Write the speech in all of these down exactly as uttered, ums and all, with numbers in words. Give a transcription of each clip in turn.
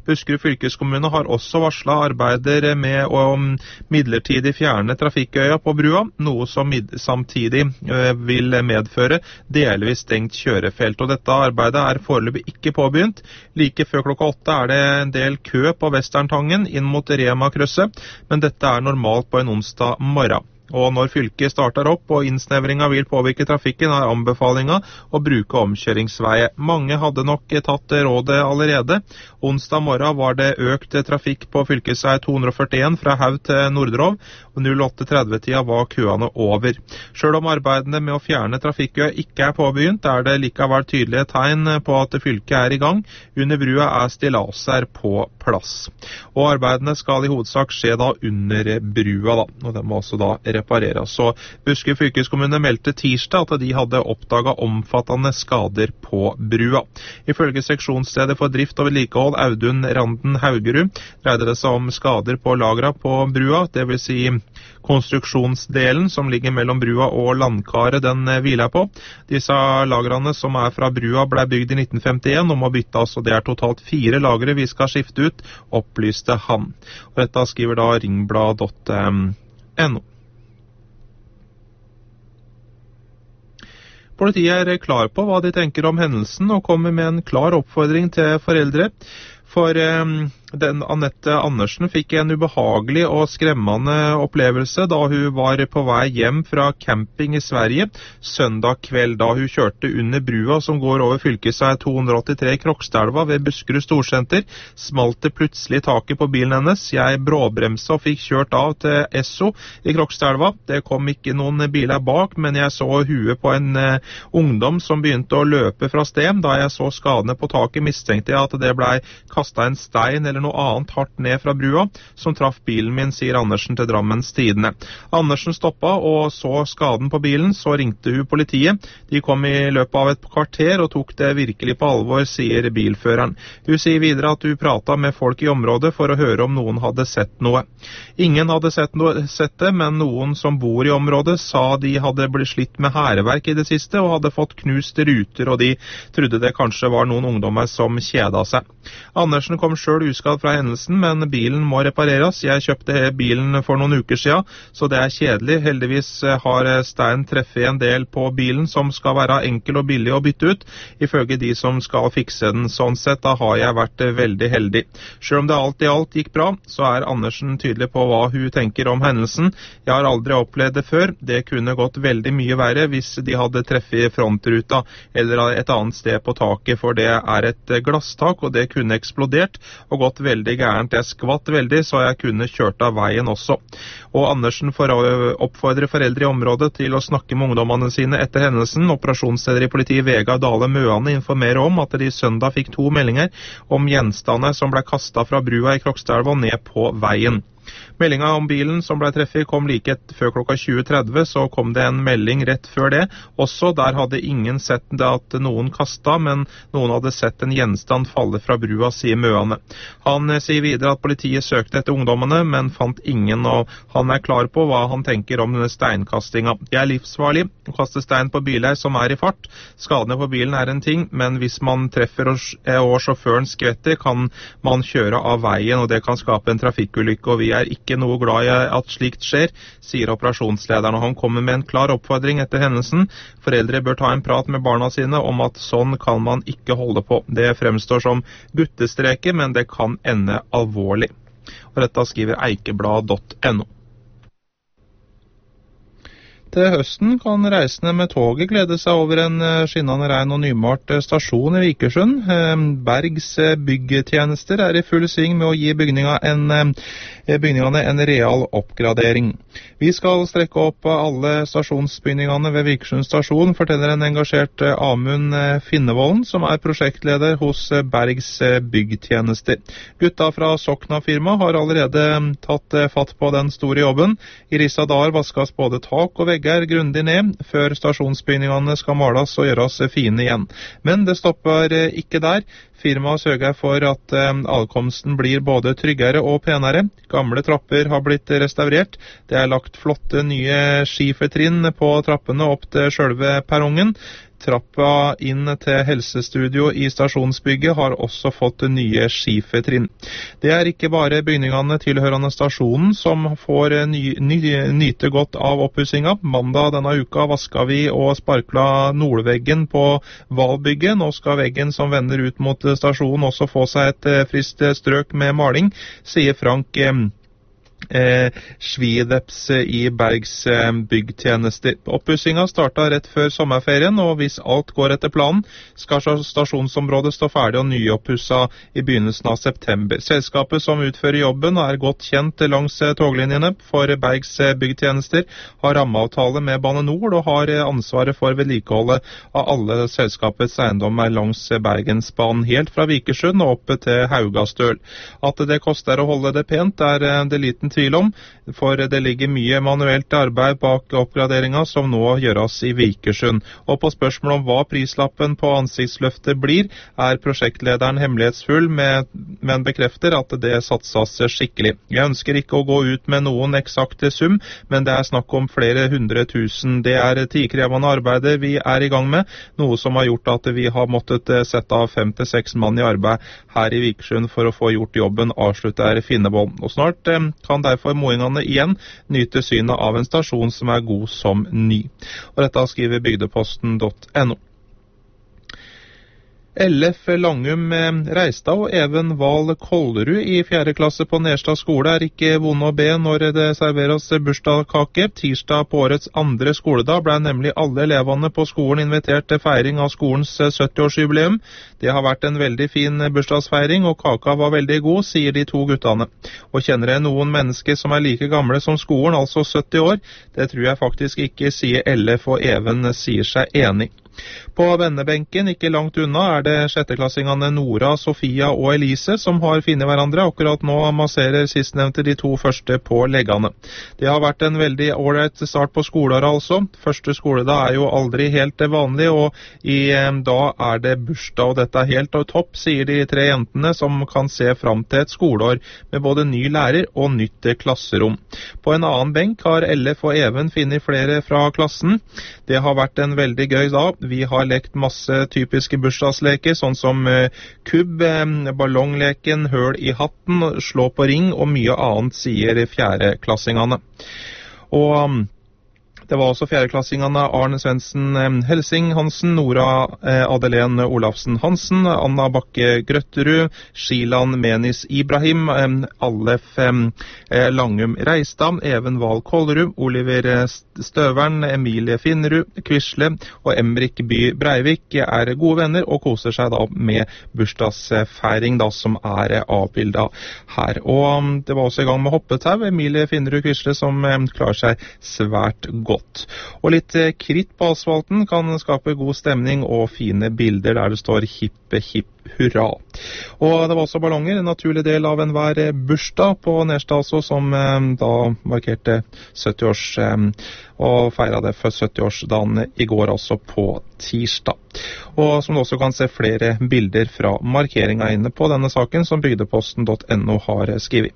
Buskerud fylkeskommune har også varslet arbeider med å midlertidig fjerne trafikkøya på brua, noe som samtidig vil medføre delvis stengt kjørefelt. Og dette arbeidet er foreløpig ikke påbegynt. Like før klokka åtte er det en del kø på Vesterntangen inn mot Rema-krysset, men dette er normalt på en onsdag morgen. Og når fylket starter opp og innsnevringa vil påvirke trafikken, er anbefalinga å bruke omkjøringsveier. Mange hadde nok tatt rådet allerede. Onsdag morgen var det økt trafikk på fylkesvei to hundre og førtien fra Haug til Nordrov, og null åtte tretti-tida var køene over. Selv om arbeidene med å fjerne trafikkøya ikke er påbegynt, er det likevel tydelige tegn på at fylket er i gang. Under brua er stillaser på plass. Og arbeidene skal i hovedsak skje da under brua, da. Og det må også da repareres. Så Buskerud fylkeskommune meldte tirsdag at de hadde oppdaget omfattende skader på brua. Ifølge seksjonsstedet for drift og vedlikehold Audun Randen Haugerud dreide det seg om skader på lagra på brua, det vil si konstruksjonsdelen som ligger mellom brua og landkaret den hviler på. Disse lagrene som er fra brua ble bygd i nitten femtien og må byttes, og det er totalt fire lagre vi skal skifte ut, opplyste han. Og dette skriver da ringblad punktum no. Politiet er klar på hva de tenker om hendelsen og kommer med en klar oppfordring til foreldre. For eh, den Annette Andersen fikk en ubehagelig og skremmende opplevelse da hun var på vei hjem fra camping i Sverige søndag kveld. Da hun kjørte under brua som går over fylkesvei to hundre og åttitre i Krokstadelva ved Buskerud Storsenter, smalt det plutselig taket på bilen hennes. Jeg bråbremsa og fikk kjørt av til Esso i Krokstadelva. Det kom ikke noen biler bak, men jeg så huet på en eh, ungdom som begynte å løpe fra sted. Da jeg så skadene på taket, mistenkte jeg at det ble kastet en stein eller noe annet hardt ned fra brua, som traff bilen min, sier Andersen til Drammens Tidende. Andersen stoppa og så skaden på bilen, så ringte hun politiet. De kom i løpet av et kvarter og tok det virkelig på alvor, sier bilføreren. Hun sier videre at hun pratet med folk i området for å høre om noen hadde sett noe. Ingen hadde sett, noe, sett det, men noen som bor i området sa de hadde blitt slitt med hærverk i det siste og hadde fått knust ruter, og de trodde det kanskje var noen ungdommer som kjeda seg. Andersen kom selv uskadd fra hendelsen, men bilen må repareres. Jeg kjøpte bilen for noen uker siden, så det er kjedelig. Heldigvis har stein treffet en del på bilen som skal være enkel og billig å bytte ut, ifølge de som skal fikse den. Sånn sett da har jeg vært veldig heldig. Selv om det alt i alt gikk bra, så er Andersen tydelig på hva hun tenker om hendelsen. Jeg har aldri opplevd det før. Det kunne gått veldig mye verre hvis de hadde treffet frontruta eller et annet sted på taket, for det er et glasstak, og det kunne eksplodert og gått veldig gærent. Jeg skvatt veldig, så jeg kunne kjørt av veien også. Og Andersen får oppfordre foreldre i området til å snakke med ungdommene sine etter hendelsen. Operasjonsleder i politiet Vegard Dale Møane informerer om at de søndag fikk to meldinger om gjenstander som ble kastet fra brua i Krokstadelva ned på veien. Meldinga om bilen som ble treffet kom like et, før klokka tjue tretti, så kom det en melding rett før det. Også der hadde ingen sett det at noen kastet, men noen hadde sett en gjenstand falle fra brua, sier Møane. Han sier videre at politiet søkte etter ungdommene, men fant ingen, og han er klar på hva han tenker om denne steinkastinga. Det er livsfarlig å kaste stein på biler som er i fart. Skadene på bilen er en ting, men hvis man treffer og, og sjåføren skvetter, kan man kjøre av veien, og det kan skape en trafikkulykke, og vi er ikke noe glad i at slikt skjer, sier operasjonslederen, og han kommer med en klar oppfordring etter hendelsen. Foreldre bør ta en prat med barna sine om at sånn kan man ikke holde på. Det fremstår som guttestreker, men det kan ende alvorlig. Og dette skriver eikeblad punktum no. Til høsten kan reisende med toget glede seg over en skinnende ren og nymalt stasjon i Vikersund. Bergs byggtjenester er i full sving med å gi en, bygningene en real oppgradering. Vi skal strekke opp alle stasjonsbygningene ved Vikersund stasjon, forteller en engasjert Amund Finnevolden, som er prosjektleder hos Bergs byggtjenester. Gutta fra Sokna-firma har allerede tatt fatt på den store jobben. I Rissa dager vaskes både tak og vegger grundig ned, før stasjonsbygningene skal males og gjøres fine igjen. Men det stopper ikke der. Firmaet sørger for at ankomsten blir både tryggere og penere. Gamle trapper har blitt restaurert. Det er lagt flotte nye skifertrinn på trappene opp til selve perrongen. Trappa inn til helsestudio i stasjonsbygget har også fått nye skifertrinn. Det er ikke bare bygningene tilhørende stasjonen som får ny, ny, nyte godt av oppussinga. Mandag denne uka vaska vi og sparkla nordveggen på Valbygget. Nå skal veggen som vender ut mot stasjonen også få seg et frist strøk med maling, sier Frank eh, Eh, Svideps i Bergs eh, byggtjenester. Oppussinga starta rett før sommerferien, og hvis alt går etter planen, skal stasjonsområdet stå ferdig og nyoppussa i begynnelsen av september. Selskapet som utfører jobben er godt kjent langs eh, toglinjene, for Bergs eh, byggtjenester har rammeavtale med Bane Nor og har eh, ansvaret for vedlikeholdet av alle selskapets eiendommer langs eh, Bergensbanen, helt fra Vikersund og opp til Haugastøl. At det koster å holde det pent er eh, det liten tvil om, for det ligger mye manuelt arbeid bak oppgraderinga som nå gjøres i Vikersund. Og på spørsmål om hva prislappen på ansiktsløftet blir, er prosjektlederen hemmelighetsfull, med, men bekrefter at det satses skikkelig. Jeg ønsker ikke å gå ut med noen eksakte sum, men det er snakk om flere hundre tusen. Det er tidkrevende arbeidet vi er i gang med, noe som har gjort at vi har måttet sette av fem til seks mann i arbeid her i Vikersund for å få gjort jobben, avslutter Finnebold. Og snart eh, kan derfor moingene igjen nyte synet av en stasjon som er god som ny. Og dette skriver bygdeposten punktum no. L F Langum Reistad og Even Wahl Kollerud i fjerde klasse på Nerstad skole er ikke vonde å be når det serveres bursdagskake. Tirsdag på årets andre skoledag ble nemlig alle elevene på skolen invitert til feiring av skolens sytti-årsjubileum. Det har vært en veldig fin bursdagsfeiring, og kaka var veldig god, sier de to guttene. Og kjenner jeg noen mennesker som er like gamle som skolen, altså sytti år? Det tror jeg faktisk ikke, sier L F, og Even sier seg enig. På vennebenken, ikke langt unna, er det sjetteklassingene Nora, Sofia og Elise som har funnet hverandre. Akkurat nå masserer sistnevnte de to første på leggene. Det har vært en veldig ålreit start på skoleåret altså. Første skoledag er jo aldri helt vanlig, og i eh, dag er det bursdag, og dette er helt av topp, sier de tre jentene som kan se fram til et skoleår med både ny lærer og nytt klasserom. På en annen benk har L F og Even funnet flere fra klassen. Det har vært en veldig gøy dag. Vi har lekt masse typiske bursdagsleker, sånn som eh, kubb, eh, ballongleken, høl i hatten, slå på ring og mye annet, sier fjerdeklassingene. Og um, det var også fjerdeklassingene Arne Svendsen eh, Helsing Hansen, Nora eh, Adelén Olafsen Hansen, Anna Bakke Grøtterud, Shilan Menis Ibrahim, eh, Allef eh, Langum Reistad, Even Wahl Kollerud, Oliver Støvern, Emilie Finnerud, Quisle og Emrik By Breivik er gode venner og koser seg da med bursdagsfeiring da, som er avbildet her. Og um, det var også i gang med hoppetau, Emilie Finnerud Quisle, som eh, klarer seg svært godt. Og litt kritt på asfalten kan skape god stemning og fine bilder der det står hippe hipp hurra. Og det var også ballonger, en naturlig del av enhver bursdag på Nerstad også, som eh, da markerte sytti-års eh, og feiret det for sytti-årsdagen i går, altså på tirsdag. Og som du også kan se flere bilder fra markeringen inne på denne saken som bygdeposten punktum no har skrevet.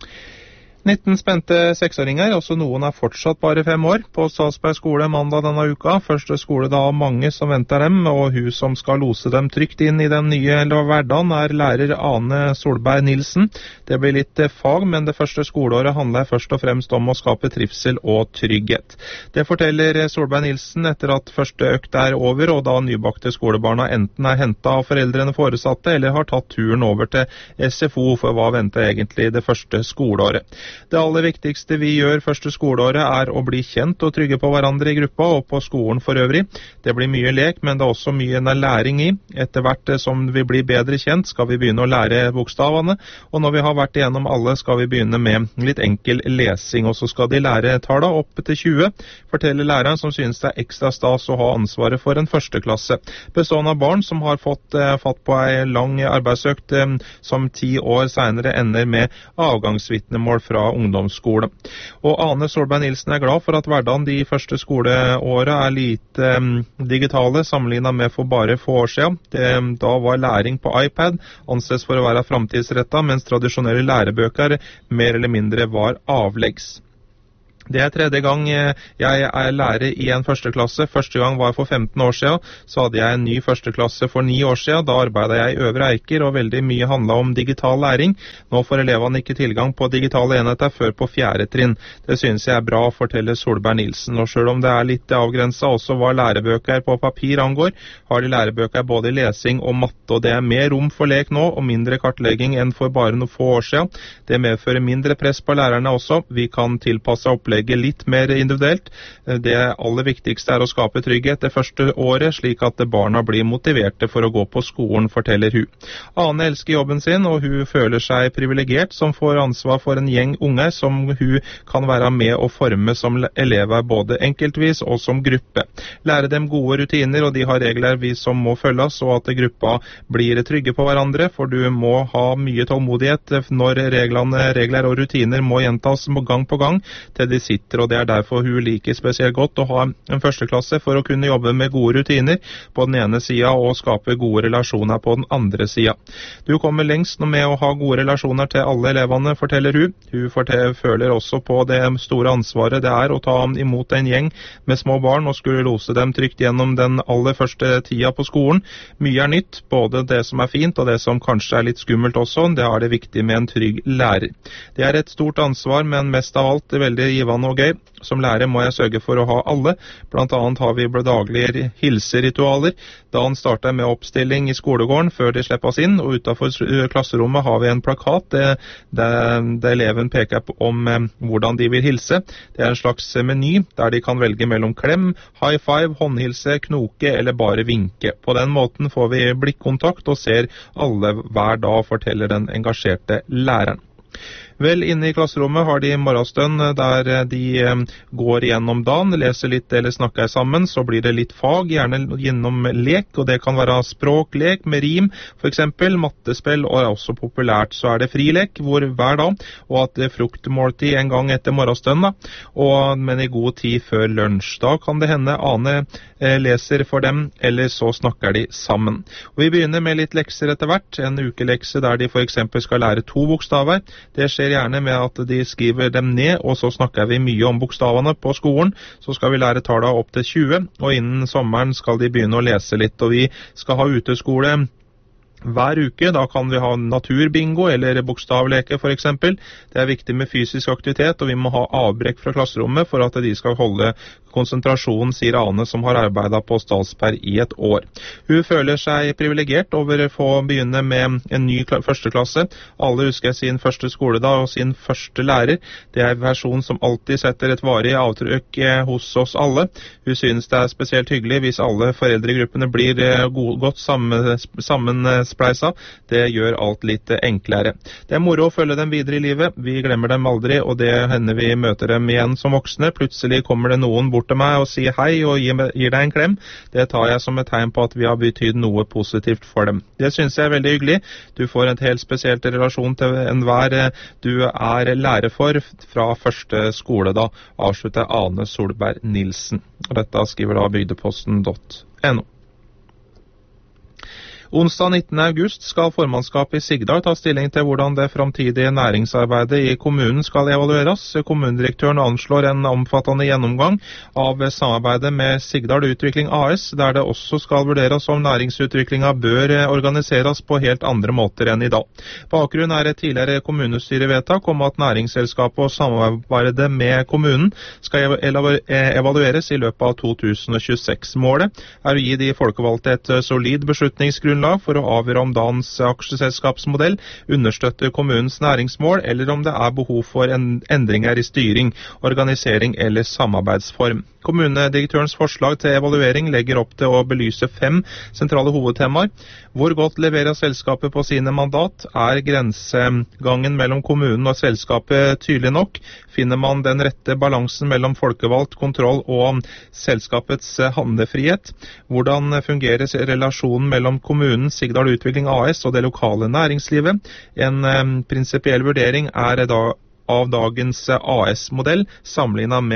nitten spente seksåringer, også noen er fortsatt bare fem år, på Stadsberg skole mandag denne uka. Første skole da av mange som venter dem, og hun som skal lose dem trygt inn i den nye hverdagen er lærer Ane Solberg Nilsen. Det blir litt fag, men det første skoleåret handler først og fremst om å skape trivsel og trygghet. Det forteller Solberg Nilsen etter at første økt er over, og da nybakte skolebarna enten er hentet av foreldrene foresatte, eller har tatt turen over til S F O, for hva venter egentlig det første skoleåret. Det aller viktigste vi gjør første skoleåret er å bli kjent og trygge på hverandre i gruppa og på skolen for øvrig. Det blir mye lek, men det er også mye læring i. Etter hvert som vi blir bedre kjent, skal vi begynne å lære bokstavene, og når vi har vært igjennom alle, skal vi begynne med litt enkel lesing, og så skal de lære tallene opp til tjue, forteller læreren som synes det er ekstra stas å ha ansvaret for en første klasse, bestående av barn som har fått eh, fatt på en lang arbeidsøkt eh, som ti år senere ender med avgangsvitnemål fra ungdomsskole. Og Ane Solberg Nilsen er glad for at hverdagen de første skoleårene er lite um, digitale sammenlignet med for bare få år siden. Det, da var læring på iPad anses for å være fremtidsrettet, mens tradisjonelle lærebøker mer eller mindre var avleggs. Det er tredje gang jeg er lærer i en første klasse. Første gang var for femten år siden. Så hadde jeg en ny første klasse for ni år siden. Da arbeidet jeg i Øvre Eiker, og veldig mye handlet om digital læring. Nå får elevene ikke tilgang på digitale enheter før på fjerde trinn. Det synes jeg er bra, forteller Solberg Nilsen. Og selv om det er litt avgrenset også hva lærebøker på papir angår, har de lærebøker både i lesing og matte, og det er mer rom for lek nå, og mindre kartlegging enn for bare noen få år siden. Det medfører mindre press på lærerne også. Vi kan tilpasse opplegget litt mer individuelt. Det aller viktigste er å skape trygghet det første året, slik at barna blir motiverte for å gå på skolen, forteller hun. Ane elsker jobben sin, og hun føler seg privilegert som får ansvar for en gjeng unge som hun kan være med å forme som elever både enkeltvis og som gruppe. Lære dem gode rutiner, og de har regler vi som må følges, og at gruppa blir trygge på hverandre, for du må ha mye tålmodighet når reglene, regler og rutiner må gjentas gang på gang til de sitter, og det er derfor hun liker spesielt godt å ha en første klasse for å kunne jobbe med gode rutiner på den ene siden og skape gode relasjoner på den andre siden. Du kommer lengst med å ha gode relasjoner til alle elevene, forteller hun. Hun forteller, føler også på det store ansvaret det er å ta imot en gjeng med små barn og skulle lose dem trygt gjennom den aller første tida på skolen. Mye er nytt, både det som er fint og det som kanskje er litt skummelt også. Det er det viktig med en trygg lærer. Det er et stort ansvar, men mest av alt det veldig givende og gøy. Som lærer må jeg sørge for å ha alle. Blant annet har vi daglige hilseritualer. Da han starter med oppstilling i skolegården før de slippes inn, og utenfor klasserommet har vi en plakat der, der eleven peker på om eh, hvordan de vil hilse. Det er en slags meny der de kan velge mellom klem, high five, håndhilse, knoke eller bare vinke. På den måten får vi blikkontakt og ser alle hver dag, forteller den engasjerte læreren. Vel, inne i klasserommet har de morgenstund der de går gjennom dagen, leser litt eller snakker sammen, så blir det litt fag, gjerne gjennom lek, og det kan være språklek med rim, for eksempel mattespill, og også populært så er det frilek hvor hver dag, og at det er fruktmåltid en gang etter morgenstunden, og, men i god tid før lunsj. Da kan det hende Ane eh, leser for dem, eller så snakker de sammen. Og vi begynner med litt lekser etter hvert, en ukelekse der de for eksempel skal lære to bokstaver. Det skjer gjerne med at de skriver dem ned, og så snakker vi mye om bokstavene på skolen. Så skal vi lære tallene opp til tjue, og innen sommeren skal de begynne å lese litt, og vi skal ha uteskole hver uke. Da kan vi ha naturbingo eller bokstavleke for eksempel. Det er viktig med fysisk aktivitet, og vi må ha avbrekk fra klasserommet for at de skal holde konsentrasjonen, sier Ane, som har arbeidet på Stadsberg i et år. Hun føler seg privilegert over å få begynne med en ny første klasse. Alle husker sin første skoledag og sin første lærer. Det er en versjon som alltid setter et varig avtrykk hos oss alle. Hun synes det er spesielt hyggelig hvis alle foreldregruppene blir godt sammenspleisa. Det gjør alt litt enklere. Det er moro å følge dem videre i livet. Vi glemmer dem aldri, og det hender vi møter dem igjen som voksne. Plutselig kommer det noen bort til meg og sier hei og gir, gir deg en klem. Det tar jeg som et tegn på at vi har betydd noe positivt for dem. Det synes jeg er veldig hyggelig. Du får en helt spesielt relasjon til enhver du er lærer for fra første skole da, avslutter Ane Solberg Nilsen. Og dette skriver da bygdeposten punktum no. Onsdag nittende august skal formannskapet i Sigdal ta stilling til hvordan det framtidige næringsarbeidet i kommunen skal evalueres. Kommunedirektøren anslår en omfattende gjennomgang av samarbeidet med Sigdal Utvikling A S, der det også skal vurderes om næringsutviklingen bør organiseres på helt andre måter enn i dag. Bakgrunnen er et tidligere kommunestyrevedtak om at næringsselskapet og samarbeidet med kommunen skal evalueres i løpet av to tusen og tjueseks. Målet er å gi de folkevalgte et solid beslutningsgrunnlag for å avgjøre om dagens aksjeselskapsmodell understøtter kommunens næringsmål, eller om det er behov for en endringer i styring, organisering eller samarbeidsform. Kommunedirektørens forslag til evaluering legger opp til å belyse fem sentrale hovedtemaer. Hvor godt leverer selskapet på sine mandat? Er grensegangen mellom kommunen og selskapet tydelig nok? Finner man den rette balansen mellom folkevalgt kontroll og selskapets handlefrihet? Hvordan fungerer relasjonen mellom kommunen, Sigdal Utvikling A S og det lokale næringslivet? En um, prinsipiell vurdering er da av dagens A S-modell sammenlignet med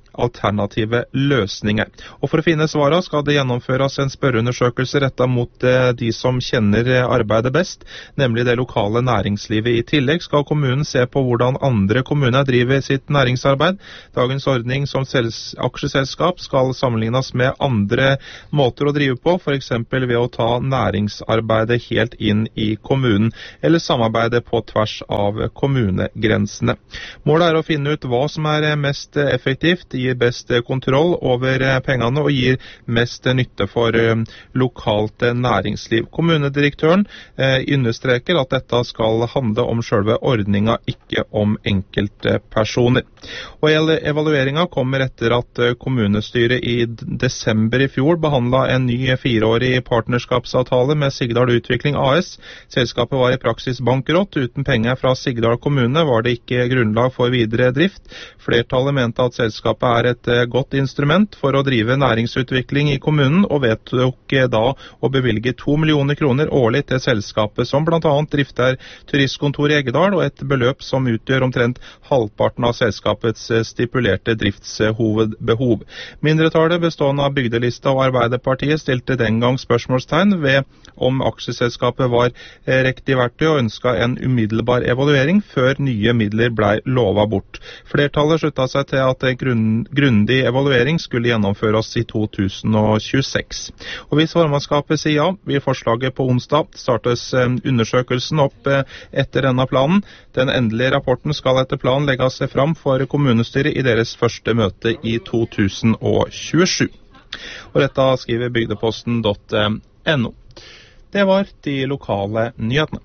alternative løsninger. Og for å finne svarene skal det gjennomføres en spørreundersøkelse rettet mot eh, de som kjenner arbeidet best, nemlig det lokale næringslivet. I tillegg skal kommunen se på hvordan andre kommuner driver sitt næringsarbeid. Dagens ordning som aksjeselskap skal sammenlignes med andre måter å drive på, for eksempel ved å ta næringsarbeidet helt inn i kommunen, eller samarbeide på tvers av kommunegrensene. Målet er å finne ut hva som er mest effektivt, gir best kontroll over pengene og gir mest nytte for lokalt næringsliv. Kommunedirektøren understreker at dette skal handle om selve ordningen, ikke om enkeltpersoner. Og evalueringen kommer etter at kommunestyret i desember i fjor behandlet en ny fireårig partnerskapsavtale med Sigdal Utvikling A S. Selskapet var i praksis bankrott. Uten penger fra Sigdal kommune var det ikke grunnlag for videre drift. Flertallet mente at selskapet er et godt instrument for å drive næringsutvikling i kommunen, og vedtok da å bevilge to millioner kroner årlig til selskapet, som blant annet drifter turistkontor i Eggedal, og et beløp som utgjør omtrent halvparten av selskapets stipulerte driftshovedbehov. Mindretallet bestående av Bygdelista og Arbeiderpartiet stilte den gang spørsmålstegn ved om aksjeselskapet var riktig verktøy og ønsket en umiddelbar evaluering før nye midler ble lovet bort. Flertallet sluttet seg til at en grunn grundig evaluering skulle gjennomføres i to tusen og tjueseks. Og hvis formannskapet sier ja, vil forslaget på onsdag startes undersøkelsen opp etter denne planen. Den endelige rapporten skal etter planen legges fram for kommunestyret i deres første møte i to tusen og tjuesju. Og dette skriver bygdeposten punktum no. Det var de lokale nyhetene.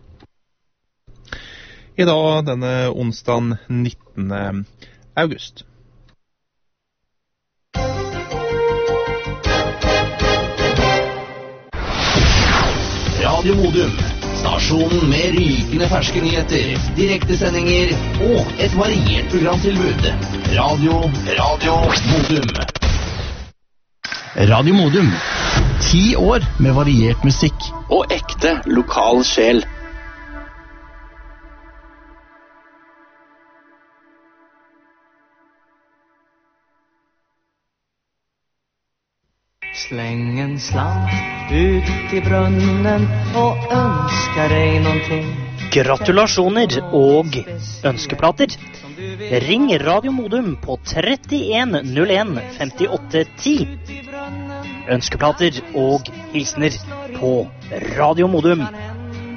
I dag denne onsdagen nittende august. Radio Modum, stasjonen med rykende ferske nyheter, direktesendinger og et variert programtilbud. Radio, Radio Modum. Radio Modum, ti år med variert musikk og ekte lokal sjel. Släng en slant ut i brunnen og ønsker deg någonting. Gratulasjoner og ønskeplater. Ring Radio Modum på trettien null en femtiåtte ti. Ønskeplater og hilsener på Radio Modum.